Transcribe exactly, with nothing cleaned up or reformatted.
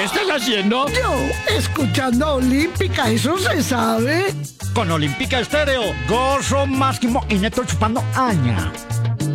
¿Qué estás haciendo? Yo, escuchando a Olímpica, eso se sabe. Con Olímpica Estéreo, gozo máximo y neto chupando aña.